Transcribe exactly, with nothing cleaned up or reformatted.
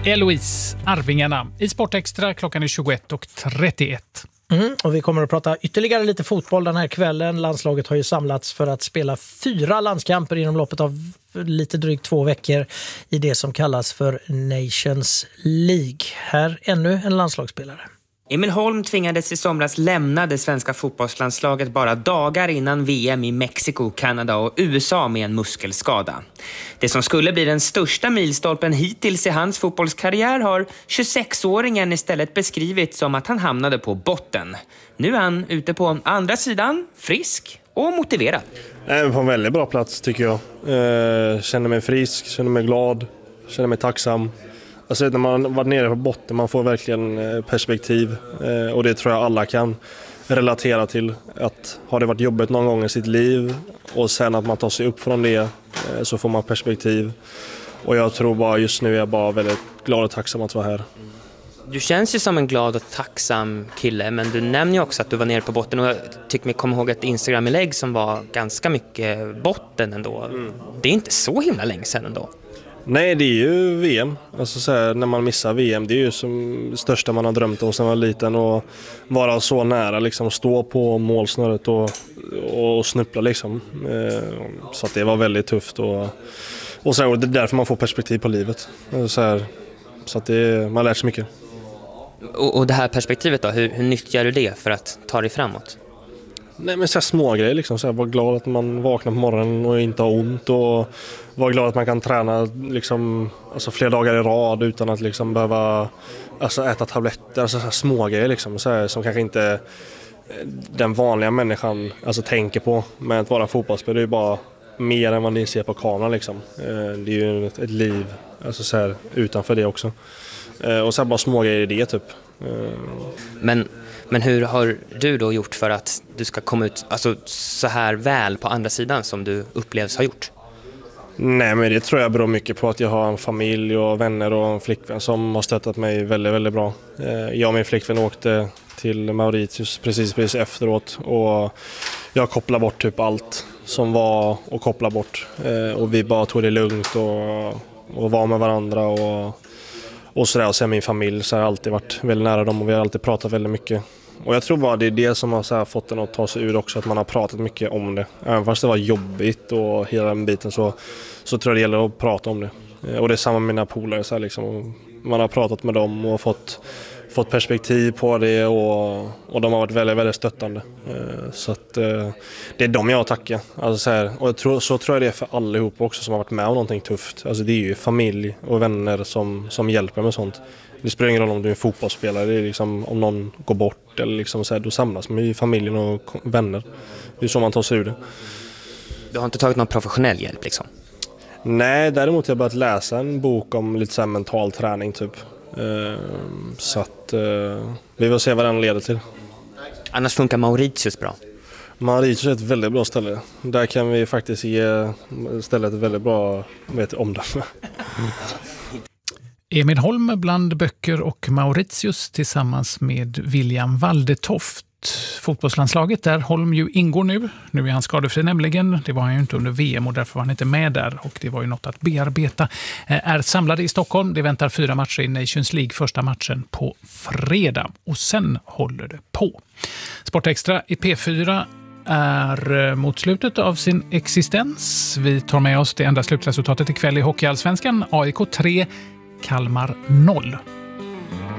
Eloise, Arvingarna i Sportextra. Klockan är tjugoett och trettioett. Mm, och vi kommer att prata ytterligare lite fotboll den här kvällen. Landslaget har ju samlats för att spela fyra landskamper inom loppet av lite drygt två veckor i det som kallas för Nations League. Här ännu en landslagsspelare. Emil Holm tvingades i somras lämna det svenska fotbollslandslaget bara dagar innan V M i Mexiko, Kanada och U S A med en muskelskada. Det som skulle bli den största milstolpen hittills i hans fotbollskarriär har tjugosexåringen istället beskrivit som att han hamnade på botten. Nu är han ute på andra sidan, frisk och motiverad. Jag är på en väldigt bra plats tycker jag. Eh, känner mig frisk, känner mig glad, känner mig tacksam. Alltså när man var nere på botten, man får verkligen perspektiv eh, och det tror jag alla kan relatera till. Att har det varit jobbigt någon gång i sitt liv och sen att man tar sig upp från det eh, så får man perspektiv. Och jag tror bara just nu är jag bara väldigt glad och tacksam att vara här. Du känns ju som en glad och tacksam kille, men du nämner ju också att du var nere på botten och jag tycker mig komma ihåg ett Instagram-inlägg som var ganska mycket botten ändå. Mm. Det är inte så himla länge sedan ändå. Nej, det är ju V M. Alltså så här, när man missar V M, det är ju som största man har drömt om sedan man var liten och vara så nära liksom, stå på målsnöret och, och snuppla liksom. Så att det var väldigt tufft och, och, så här, och det är därför man får perspektiv på livet. Så, här, så att det, man lär sig mycket. Och, och det här perspektivet då, hur, hur nyttjar du det för att ta dig framåt? Nej, men så här små grejer liksom, så här, var glad att man vaknar på morgonen och inte har ont och var glad att man kan träna liksom, alltså, flera dagar i rad utan att liksom behöva alltså, äta tabletter, alltså, så här, små grejer liksom, så här, som kanske inte den vanliga människan alltså, tänker på. Men att vara fotbollsspelare är ju bara mer än vad ni ser på kameran liksom. Det är ju ett, ett liv alltså, så här, utanför det också. Och så här, bara små grejer i det typ. Men Men hur har du då gjort för att du ska komma ut alltså, så här väl på andra sidan som du upplevs ha gjort? Nej, men det tror jag beror mycket på att jag har en familj och vänner och en flickvän som har stöttat mig väldigt, väldigt bra. Jag och min flickvän åkte till Mauritius precis, precis efteråt och jag kopplade bort typ allt som var att koppla bort. Och vi bara tog det lugnt och, och var med varandra och Och sådär, och sen min familj så har jag alltid varit väldigt nära dem och vi har alltid pratat väldigt mycket. Och jag tror bara det är det som har så här fått en att ta sig ur också, att man har pratat mycket om det. Även fast det var jobbigt och hela den biten så, så tror jag det gäller att prata om det. Och det är samma med mina polare. Så här liksom. Man har pratat med dem och fått, fått perspektiv på det och, och de har varit väldigt, väldigt stöttande. Så att, det är dem jag tackar. Alltså så här, och jag tror, så tror jag det är för allihop också som har varit med om någonting tufft. Alltså det är ju familj och vänner som, som hjälper med sånt. Det spelar ingen roll om du är en fotbollsspelare, det är liksom, om någon går bort eller liksom så här, då samlas man i familjen och vänner. Det är så man tar sig ur det. Du har inte tagit någon professionell hjälp liksom? Nej, däremot har jag börjat läsa en bok om lite så här mental träning typ. Så att vi får se vad den leder till. Annars funkar Mauritius bra? Mauritius är ett väldigt bra ställe. Där kan vi faktiskt ge stället ett väldigt bra vet, omdöme. Emil Holm bland böcker och Mauritius tillsammans med William Waldetoft. Fotbollslandslaget där Holm ju ingår nu. Nu är han skadefri nämligen. Det var han ju inte under V M och därför var han inte med där. Och det var ju något att bearbeta. Är samlade i Stockholm. Det väntar fyra matcher i Nations League. Första matchen på fredag. Och sen håller det på. Sportextra i P fyra är mot slutet av sin existens. Vi tar med oss det enda slutresultatet ikväll i Hockeyallsvenskan. A I K tre, Kalmar noll.